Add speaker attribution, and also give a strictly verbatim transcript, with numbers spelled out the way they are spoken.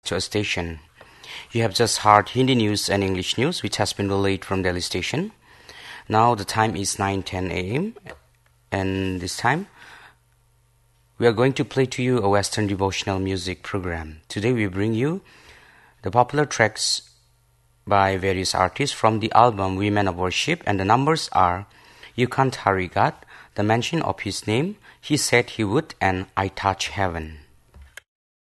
Speaker 1: to a station. You have just heard Hindi news and English news, which has been relayed from Delhi station. Now the time is nine ten a m and this time we are going to play to you a Western devotional music program. Today we bring you the popular tracks by various artists from the album Women of Worship, and the numbers are You Can't Hurry God, The Mention of His Name, He Said He Would, and I Touch Heaven.